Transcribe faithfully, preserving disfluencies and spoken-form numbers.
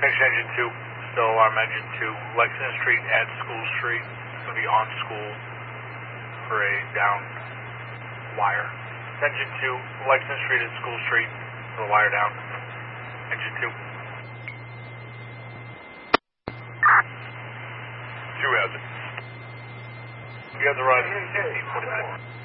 Connection engine two, still alarm engine two, Lexington Street at School Street. It's going to be on school for a down wire. Engine two, Lexington Street at School Street for the wire down. Engine two. Two has it. You have the run, fifteen, forty minutes.